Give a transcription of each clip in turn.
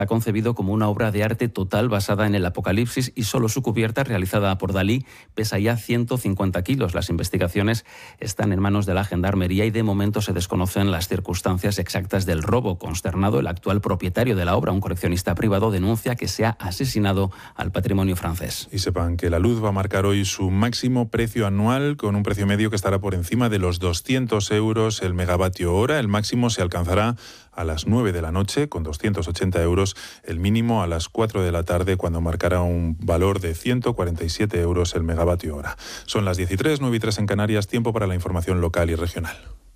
concebido como una obra de arte total basada en el Apocalipsis y solo su cubierta, realizada por Dalí, pesa ya 150 kilos. Las investigaciones están en manos de la Gendarmería y de momento se desconocen las circunstancias exactas del robo. Consternado, el actual propietario de la obra, un coleccionista privado, denuncia que se ha asesinado al patrimonio francés. Y sepan que la luz va a marcar hoy su máximo precio anual, con un precio medio que estará por encima de los 200 euros el megavatio hora. El máximo se alcanzará a las 9 de la noche, con 280 euros, el mínimo a las 4 de la tarde, cuando marcará un valor de 147 euros el megavatio hora. Son las 13, 9:03 en Canarias, tiempo para la información local y regional.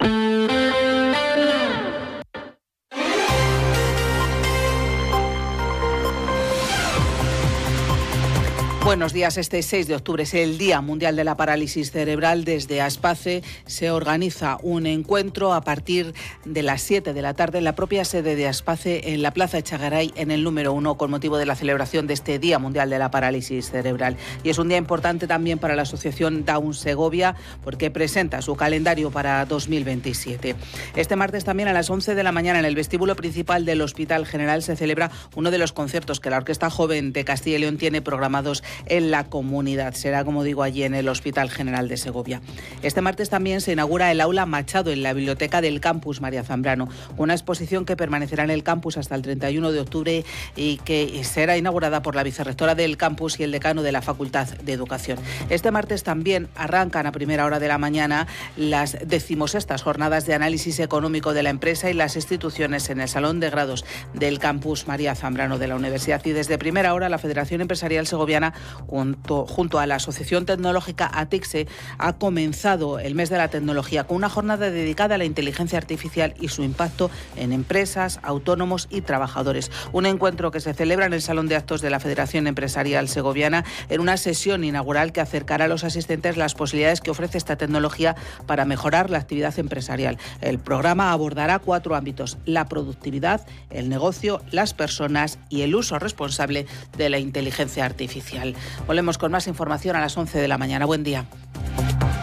Buenos días. Este 6 de octubre es el Día Mundial de la Parálisis Cerebral. Desde Aspace se organiza un encuentro a partir de las 7 de la tarde en la propia sede de Aspace, en la Plaza Echegaray, en el número 1, con motivo de la celebración de este Día Mundial de la Parálisis Cerebral. Y es un día importante también para la Asociación Down Segovia, porque presenta su calendario para 2027. Este martes también a las 11 de la mañana, en el vestíbulo principal del Hospital General, se celebra uno de los conciertos que la Orquesta Joven de Castilla y León tiene programados en la comunidad. Será, como digo, allí en el Hospital General de Segovia. Este martes también se inaugura el Aula Machado en la biblioteca del Campus María Zambrano, una exposición que permanecerá en el campus hasta el 31 de octubre y que será inaugurada por la vicerrectora del campus y el decano de la Facultad de Educación. Este martes también arrancan a primera hora de la mañana las 16ª jornadas de análisis económico de la empresa y las instituciones en el Salón de Grados del Campus María Zambrano de la Universidad. Y desde primera hora la Federación Empresarial Segoviana, junto a la Asociación Tecnológica ATICSE, ha comenzado el mes de la tecnología con una jornada dedicada a la inteligencia artificial y su impacto en empresas, autónomos y trabajadores. Un encuentro que se celebra en el Salón de Actos de la Federación Empresarial Segoviana, en una sesión inaugural que acercará a los asistentes las posibilidades que ofrece esta tecnología para mejorar la actividad empresarial. El programa abordará 4 ámbitos: la productividad, el negocio, las personas y el uso responsable de la inteligencia artificial. Volvemos con más información a las 11 de la mañana. Buen día.